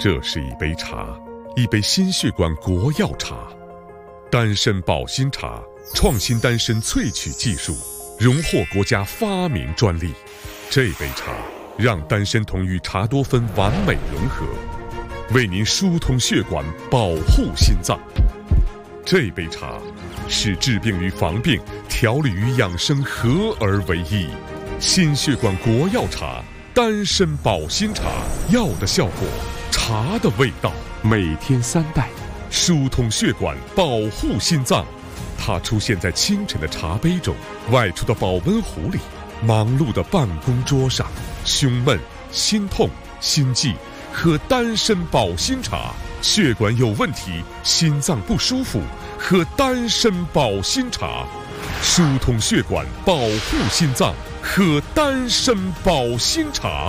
这是一杯茶，一杯心血管国药茶，丹参保心茶，创新丹参萃取技术，荣获国家发明专利。这杯茶让丹参酮与茶多酚完美融合，为您疏通血管，保护心脏。这杯茶是治病与防病、调理与养生合而为一。心血管国药茶，丹参保心茶，药的效果，茶的味道。每天3袋，疏通血管，保护心脏。它出现在清晨的茶杯中，外出的保温壶里，忙碌的办公桌上。胸闷、心痛、心悸，喝丹参保心茶；血管有问题，心脏不舒服，喝丹参保心茶。疏通血管，保护心脏，喝丹参保心茶。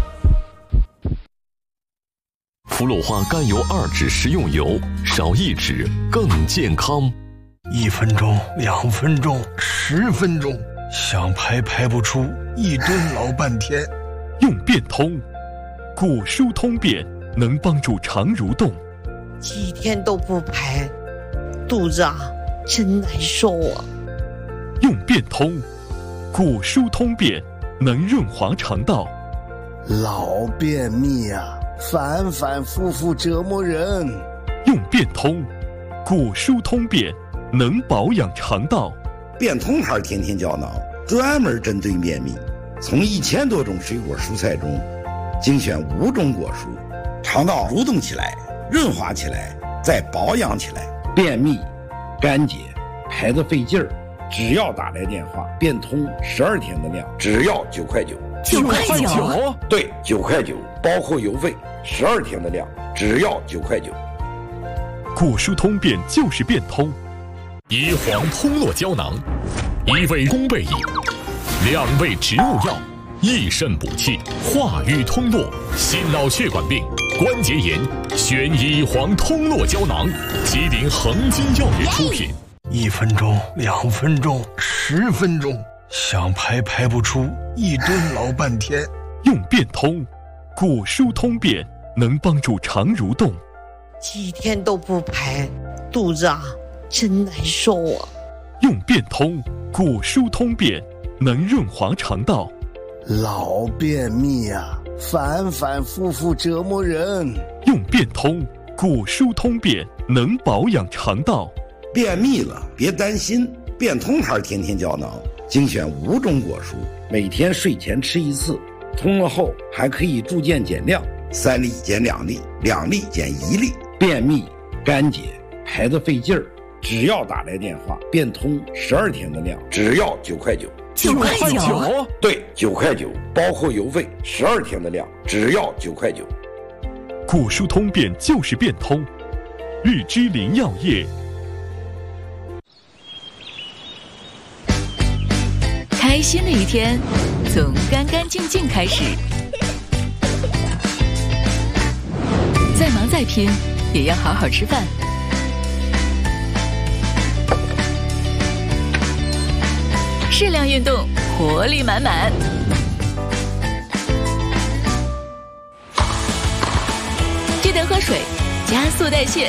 氟氯化甘油2酯食用油，少1酯更健康。 1分钟、2分钟、10分钟，想排不出，一蹲老半天。 用便通，骨疏通便，能帮助肠蠕动。 几天都不排，肚子真难受啊。 用便通，骨疏通便，能润滑肠道。 老便秘反反复复折磨人。 用便通，骨疏通便，能保养肠道。 便通牌天天胶囊专门针对便秘，从1000多种水果蔬菜中精选5种果蔬，肠道蠕动起来，润滑起来，再保养起来。便秘、干结、排得费劲儿，只要打来电话，便通12天的量，只要9块9。 9块9？ 对，9块9，包括邮费，12天的量，只要9块9。 骨疏通便就是便通。 乙黄通络胶囊，1味宫贝益，2味植物药，益肾补气，化瘀通络，心脑血管病、关节炎，选乙黄通络胶囊，吉林恒金药业出品。 1分钟、2分钟、10分钟，想排不出，一蹲老半天。 用便通，骨疏通便，能帮助肠蠕动。 几天都不排，肚子真难受啊。 用便通，骨疏通便，能润滑肠道。 老便秘反反复复折磨人。 用便通，骨疏通便，能保养肠道。 便秘了别担心，便通牌天天胶囊精选5种果蔬，每天睡前吃1次，通了后还可以逐渐减量，3粒减2粒，2粒减1粒。便秘、干结、排得费劲儿，只要打来电话，便通12天的量，只要9块9。 9块9？ 对，9块9，包括邮费，12天的量，只要9块9。 骨疏通便就是便通，日之林药业。 开心的一天，从干干净净开始。再忙再拼，也要好好吃饭。适量运动，活力满满。记得喝水，加速代谢。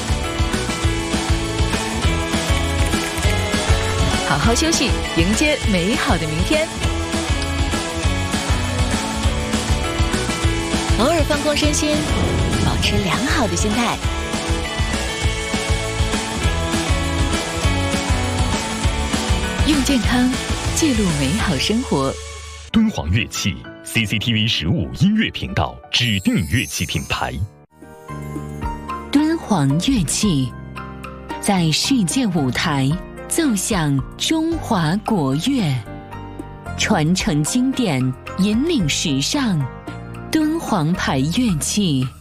好好休息，迎接美好的明天。偶尔放空身心，保持良好的心态。用健康记录美好生活。 敦煌乐器 CCTV 15音乐频道指定乐器品牌。 敦煌乐器在世界舞台奏响中华国乐，传承经典，引领时尚。敦煌牌乐器。